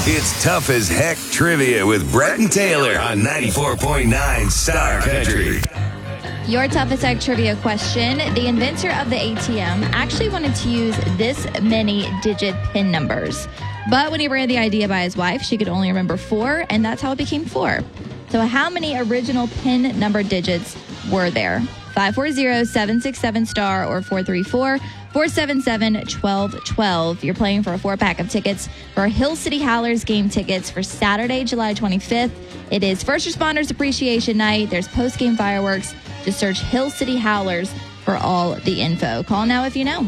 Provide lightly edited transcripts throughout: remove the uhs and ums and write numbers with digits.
It's Tough as Heck Trivia with Brett and Taylor on 94.9 Star Country. Your toughest egg trivia question. The inventor of the ATM actually wanted to use this many digit PIN numbers. But when he ran the idea by his wife, she could only remember 4, and that's how it became 4. So how many original PIN number digits were there? 540-767-STAR or 434-477-1212. You're playing for a 4-pack of tickets for Hill City Howlers game tickets for Saturday, July 25th. It is First Responders Appreciation Night. There's post-game fireworks. Just search Hill City Howlers for all the info. Call now if you know.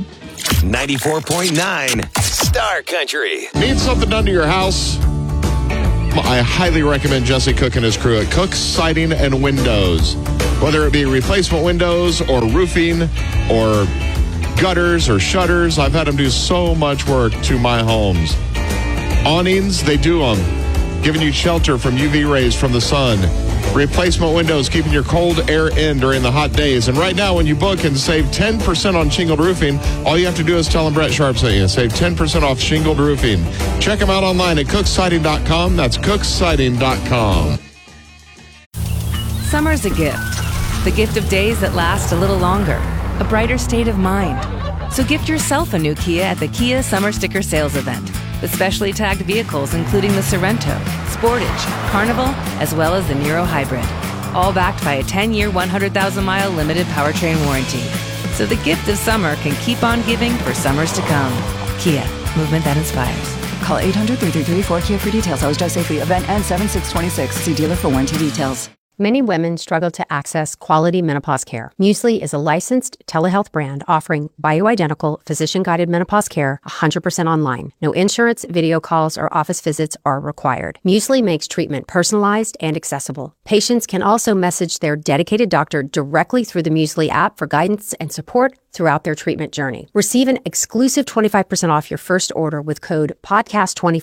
94.9 Star Country. Need something done to your house? I highly recommend Jesse Cook and his crew at Cook's Siding and Windows. Whether it be replacement windows or roofing or gutters or shutters, I've had them do so much work to my homes. Awnings, they do them, giving you shelter from UV rays from the sun. Replacement windows, keeping your cold air in during the hot days. And right now, when you book and save 10% on shingled roofing, all you have to do is tell them Brett Sharp sent you. Save 10% off shingled roofing. Check them out online at cooksiding.com. That's cooksiding.com. Summer's a gift. The gift of days that last a little longer. A brighter state of mind. So gift yourself a new Kia at the Kia Summer Sticker Sales Event. With specially tagged vehicles including the Sorrento, Sportage, Carnival, as well as the Niro Hybrid. All backed by a 10-year, 100,000-mile limited powertrain warranty. So the gift of summer can keep on giving for summers to come. Kia, movement that inspires. Call 800-333-4KIA for details. Always drive safely. Event ends 7/6/26. See dealer for warranty details. Many women struggle to access quality menopause care. Muesli is a licensed telehealth brand offering bioidentical, physician-guided menopause care 100% online. No insurance, video calls, or office visits are required. Muesli makes treatment personalized and accessible. Patients can also message their dedicated doctor directly through the Muesli app for guidance and support throughout their treatment journey. Receive an exclusive 25% off your first order with code PODCAST25